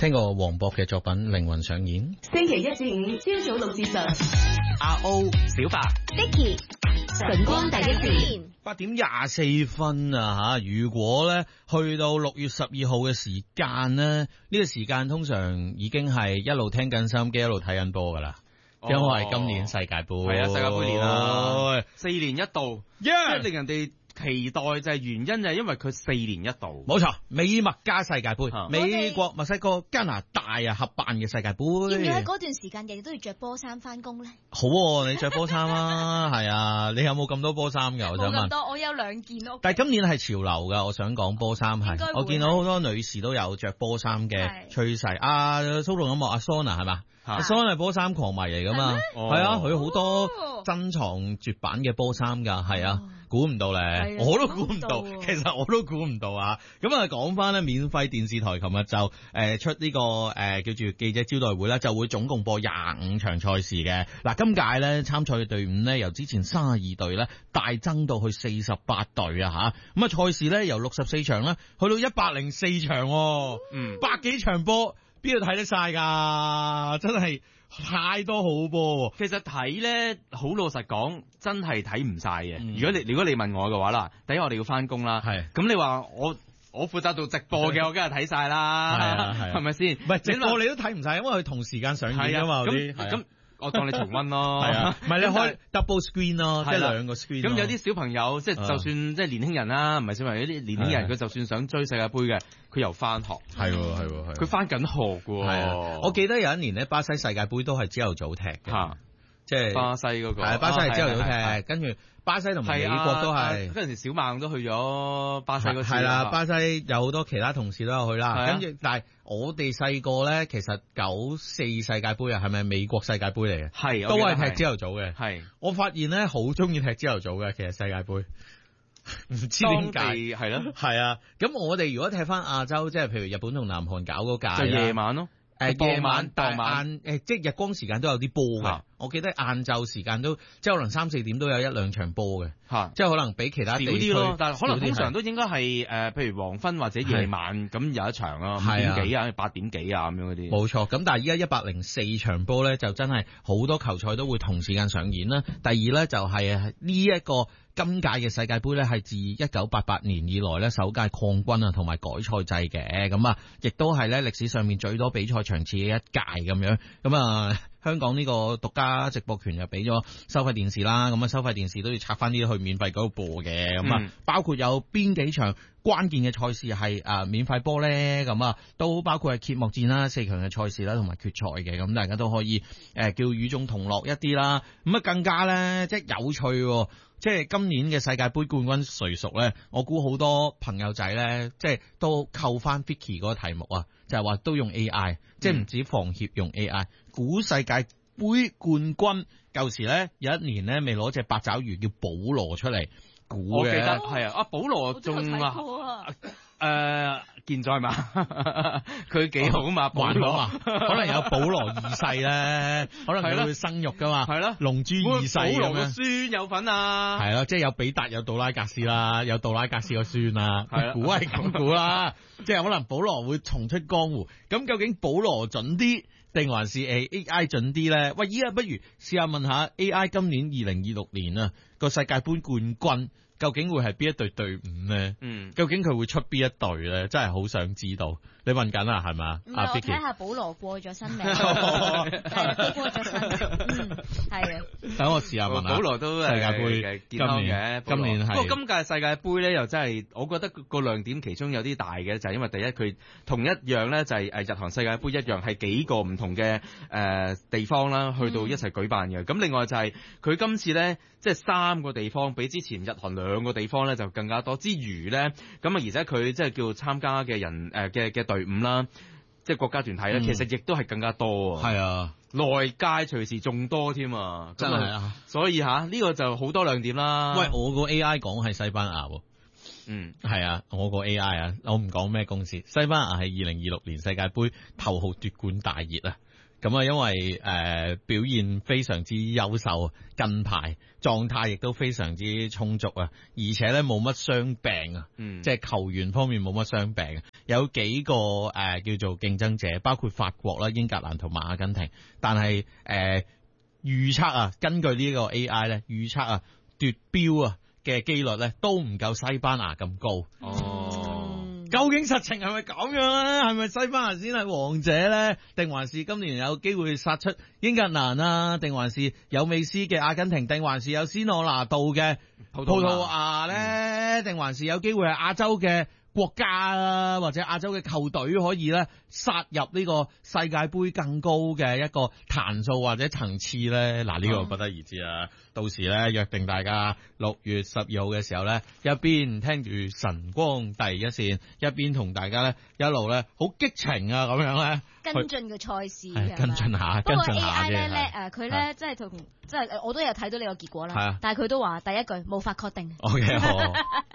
聽過黃渤嘅作品《靈魂上演》。 星期一至五朝早6至10， 阿 O、小白、 Dicky， 晨光第一線。 8:24啊吓！如果咧去到6月12號嘅時間咧，呢個時間通常已經係一路聽緊收音機，一路睇緊波噶啦。因為今年世界盃係啊，世界盃年啦，4年一度，即係令人哋期待就係原因就係因為佢4年一度。 冇錯，美墨加世界盃，美國、墨西哥、加拿大啊合辦嘅世界盃。 要唔要喺嗰段時間日日都要着波衫翻工咧？ 好喎，你着波衫啊，係啊，你有冇咁多波衫㗎？我想問。 冇咁多，我有2件咯。 但係今年係潮流㗎，我想講波衫係，我見到好多女士都有着波衫嘅趨勢。蘇動音樂阿 Sona 係嘛？阿 Sona 係波衫狂迷嚟㗎嘛？係啊，佢好多珍藏絕版嘅波衫㗎，係啊。估唔到咧，我都估唔到，其實我都估唔到啊！咁啊，講翻咧，免費電視台琴日就出呢個叫做記者招待會啦，就會總共播25場賽事嘅。嗱，今屆咧參賽嘅隊伍咧，由之前32隊咧大增到去48隊啊吓！咁啊，賽事咧由64場啦，去到104場，百幾場波，邊度睇得晒㗎？真係〜太多好波， 其實睇咧好老實講，真係睇唔晒嘅。如果你問我嘅話啦，第一我哋要翻工啦，係咁你話我負責做直播嘅，我梗係睇晒啦，係咪先？唔係直播你都睇唔晒，因為佢同時間上映啊嘛，咁我當你重溫咯，係啊，唔係你開 double screen 咯，即係2個 screen。咁有啲小朋友即係就算即係年輕人啦，唔係小朋友，啲年輕人佢就算想追世界盃嘅，佢又翻學，係佢翻緊學㗎。 我記得有一年咧，巴西世界盃都係朝頭早踢嘅，即係巴西嗰個係巴西係朝頭早踢，跟住巴西同埋美國都係嗰陣時小孟都去咗巴西嗰次。 係啦，巴西有好多其他同事都有去啦。跟住但係我哋細個咧，其實94世界盃啊，係咪美國世界盃嚟嘅？係都係踢朝頭早嘅。係我發現咧，好中意踢朝頭早嘅，其實世界盃唔知點解係咯。係啊，咁我哋如果踢翻亞洲，即係譬如日本同南韓搞嗰屆， 就夜晚咯。 夜晚、傍晚，即係日光時間都有啲波嘅。我記得晏晝時間都，即係可能3-4點都有1-2場波嘅。即係可能比其他地區少啲咯。但係可能通常都應該係譬如黃昏或者夜晚咁有一場咯，5點幾啊、8點幾啊咁樣嗰啲。冇錯。咁但係依家104場波咧，就真係好多球賽都會同時間上演啦。第二咧就係呢一個今屆嘅世界盃咧，係自1988年以來咧首屆擴軍啊，同埋改賽制嘅。咁啊，亦都係咧歷史上面最多比賽場次嘅一屆咁樣。咁啊，香港呢個獨家直播權又俾咗收費電視啦。咁啊，收費電視都要拆翻啲去免費嗰度播嘅。咁啊，包括有邊幾場關鍵嘅賽事係免費播咧？咁啊，都包括係揭幕戰啦、4強嘅賽事啦，同埋決賽嘅。咁大家都可以叫與眾同樂一啲啦。咁啊，更加咧即係有趣。即係今年嘅世界盃冠軍誰屬咧？我估好多朋友仔咧，即係都扣翻 Vicky 嗰個題目啊，就係話都用 AI，即係唔止房協用 AI，估世界盃冠軍。舊時咧有一年咧未攞隻八爪魚叫保羅出嚟估嘅，我記得係啊，保羅仲健在嘛？佢幾好嘛？保羅啊，可能有保羅2世咧，可能佢會生育噶嘛？係咯，龍珠2世咁樣。保羅個孫有份啊？係咯，即係有比達有杜拉格斯啦，有杜拉格斯個孫啊。係估係咁估啦，即係可能保羅會重出江湖。咁究竟保羅準啲定還是AI 準啲咧？喂，依家不如試下問下 AI， 今年2026年啊個世界盃冠軍。究竟會係邊一隊伍咧？究竟佢會出邊一隊咧？真係好想知道。你問緊啊，係咪？ 我睇下保羅過咗身未？係過咗身。係啊。 等我試下問下。保羅都世界盃健康嘅， 今年係。 不過今屆世界盃咧，又真係我覺得個亮點其中有啲大嘅，就係因為第一佢同一樣咧，就係日韓世界盃一樣係幾個唔同嘅地方啦，去到一齊舉辦嘅。咁另外就係佢今次咧，即係3個地方比之前日韓2個地方咧就更加多之餘咧，咁啊而且佢即係叫參加嘅人嘅隊伍啦，即係國家團體咧，其實亦都係更加多啊。係啊，內界隨時仲多添啊，真係啊。所以呢個就好多亮點啦。 喂，我個 AI 講係西班牙喎。係啊，我個 AI 啊，我唔講咩公司。西班牙係2026年世界盃頭號奪冠大熱啊！咁啊，因為表現非常之優秀，近排狀態亦都非常之充足啊，而且咧冇乜傷病啊，即係球員方面冇乜傷病。 有幾個叫做競爭者，包括法國啦、英格蘭同埋阿根廷，但係預測啊，根據呢個 AI 咧預測啊奪標啊嘅機率咧都唔夠西班牙咁高。究竟實情係咪咁樣咧？係咪西班牙先係王者咧？定還是今年有機會殺出英格蘭啊？定還是有美斯嘅阿根廷？定還是有斯諾拿度嘅葡萄牙咧？定還是有機會係亞洲嘅國家啊，或者亞洲嘅球隊可以咧殺入呢個世界盃更高嘅一個彈數或者層次咧？嗱，呢個不得而知啊！到時咧約定大家6月12號嘅時候咧，一邊聽住晨光第一線，一邊同大家咧一路咧好激情啊咁樣咧跟進個賽事， 跟進下。不過 AI 咧叻啊，佢咧即係我都有睇到呢個結果啦。但係佢都話第一句冇法確定。 OK 好。